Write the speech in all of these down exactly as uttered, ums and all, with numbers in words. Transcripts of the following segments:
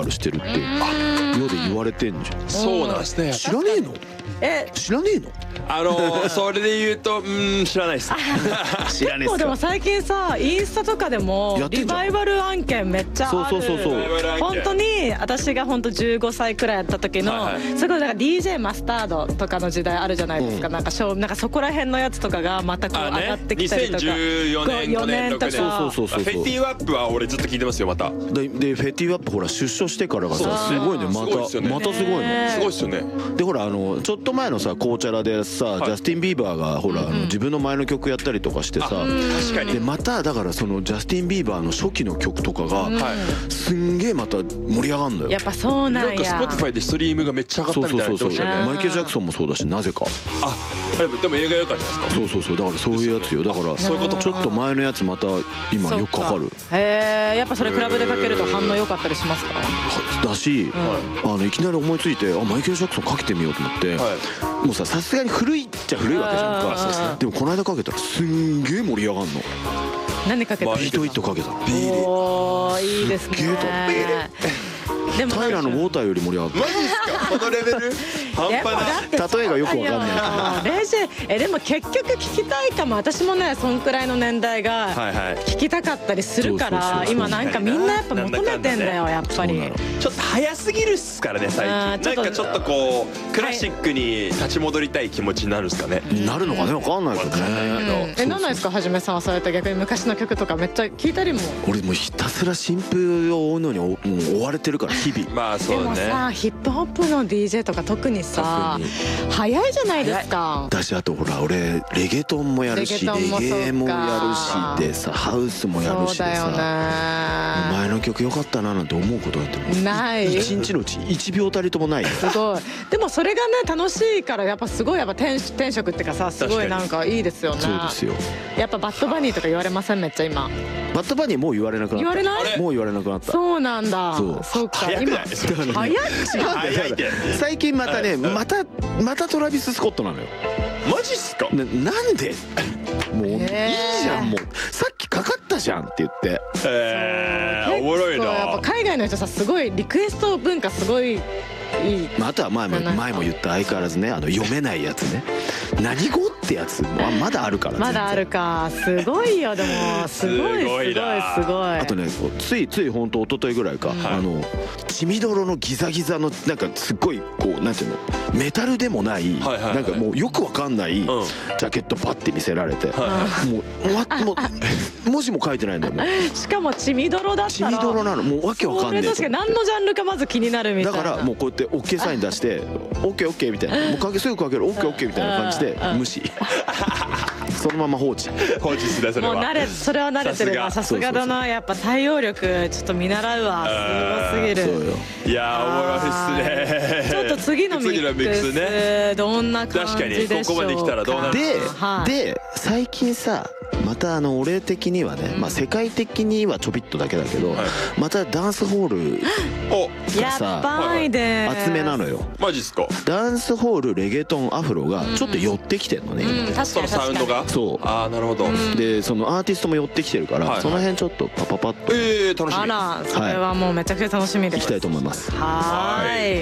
ルしてるって世で言われてんじゃん。 そうなんですね。 知らねえの？ え知らねえの？ あのそれで言うと、うーん、知らないです。 知らねえっすか？ 結構でも最近さインスタとかでもリバイバル案件めっちゃある。 そうそうそうそう。 本当に私が本当じゅうごさいくらいやった時の、はいはい、すごいなんか ディージェー マスタードとかの時代あるじゃないですか、うん、なんかショーなんかそこら辺のやつとかがまたこう上がってきたりとか、 にせんじゅうよねんごねんろくねんとか、 そうそうそうそう、 フェティワップは俺ずっと聞いてますよ。またで, でフェティワップほら出所してからがさすごいね、またまたすごいの、 すごいっすよね。 でほらあのちょっと前のさコーチャラでさ、はい、ジャスティン・ビーバーがほら、うん、あの自分の前の曲やったりとかしてさ、 確かに。 でまただからそのジャスティン・ビーバーの初期の曲とかが、うん、すんげえまた盛り上がるのよ。 やっぱそうなんや。 なんか Spotify でストリームがめっちゃ上がったみたいな言ってましたよね。 マイケル・ジャクソンもそうだし、なぜか。 あ、でも映画良かったですか。 そうそうそう、だからそういうやつよ。だからそういうこと、ちょっと前のやつまた今よくかかる。 へえ、やっぱそれクラブでかけると反応良かったりしますか？ だし、あのいきなり思いついて、あマイケル・ジャクソンかけてみようと思って、もうささすがに古いっちゃ古いわけじゃんか。でもこの間かけたらすんげえ盛り上がんの。 何かけた？ ビートイットかけた。 おー、いいですね。 でも平のウォーターより盛り上がった。 マジですか？このレベル半端ない。 例えがよくわかんないけどレジェえでも結局聞きたいかも。私もねそんくらいの年代が聞きたかったりするから、今なんかみんなやっぱ求めてんだよ、やっぱり。 ちょっと早すぎるっすからね最近。なんかちょっとこうクラシックに立ち戻りたい気持ちになるんですかね。 なるのかね、わかんないけどね。 え、なんないですかはじめさんは。そうやって逆に昔の曲とかめっちゃ聞いたりも。 俺もうひたすら新風を追うのにもう追われてるから日々。 まあそうね。 でもさヒップホップの ディージェー とか特にさ早いじゃないですか。 私あとほら俺レゲトンもやるしレゲエもやるしでさハウスもやるしでさ、前の曲良かったななんて思うことなんてない一日のうち一秒たりともない。 すごい。でもそれがね楽しいからやっぱすごいやっぱ転転職っていうかさすごいなんかいいですよね。 そうですよ。 やっぱバッドバニーとか言われません？めっちゃ今バッドバニーもう言われなくなった。 言われない？ もう言われなくなった。 そうなんだ。 そうそうか。 早くない？ 早い早いって。 最近またねまたまたトラビス・スコットなのよ。 マジっすか？ な, なんでもういいじゃん、もうさっきかかったじゃんって言って。 えー、おもろいな。 やっぱ海外の人さすごいリクエスト文化すごいいい。 まあ、あとは前も前も言った相変わらずね、あの読めないやつね。何語ってやつままだあるから。 まだあるか。すごいよ。でもすごいすごいすごい。 あとねついつい本当一昨日ぐらいか、あの血みどろのギザギザのなんかすごいこうなんていうのメタルでもないなんかもうよくわかんないジャケットパッて見せられて、もうもう文字も書いてないんだよ。もうしかも血みどろだったら血みどろなの。もうわけわかんない。 確かに何のジャンルかまず気になるみたいな。 だからもうこうやって OK サイン出して「OKOK」みたいな、もうかけすぐかける OKOK みたいな感じで無視。そのまま放置放置する。それはもう慣れそれは慣れてるな。さすがだな。やっぱ対応力ちょっと見習うわ。すごすぎる。 そうよ。 いやおもろいっすね。 ちょっと次のミックスねどんな感じでしょうか。 確かにここまで来たらどうなる。 でで最近さまたあの俺的にはね、まあ世界的にはちょびっとだけだけど、またダンスホールがさ厚めなのよ。 マジっすか？ ダンスホールレゲトンアフロがちょっと寄ってきてんのね。 そのサウンドが。 そう。 ああなるほど。 でそのアーティストも寄ってきてるからその辺ちょっとパパパッと。 ええ楽しみ。 あらそれはもうめちゃくちゃ楽しみです。 いきたいと思います。 はい。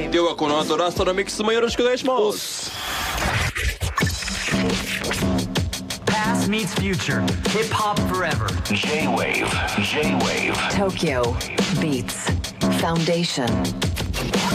ではこの後ラストのミックスもよろしくお願いします。 Past meets future, hip hop forever. J-Wave, J-Wave. Tokyo Beats Foundation.